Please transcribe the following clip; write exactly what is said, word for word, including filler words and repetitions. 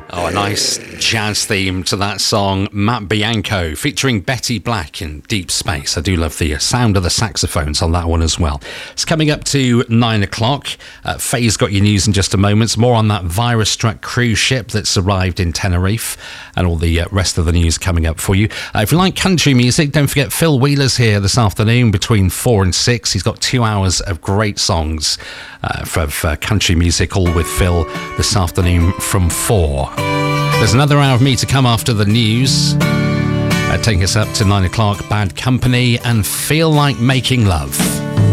Oh, a nice jazz theme to that song, Matt Bianco, featuring Betty Black in Deep Space. I do love the sound of the saxophones on that one as well. It's coming up to nine o'clock. Uh, Faye's got your news in just a moment. More on that virus-struck cruise ship that's arrived in Tenerife and all the uh, rest of the news coming up for you. Uh, if you like country music, don't forget Phil Wheeler's here this afternoon between four and six. He's got two hours of great songs uh, for, for country music, all with Phil this afternoon from four. There's another hour of me to come after the news. Uh, taking us up to nine o'clock, Bad Company and Feel Like Making Love.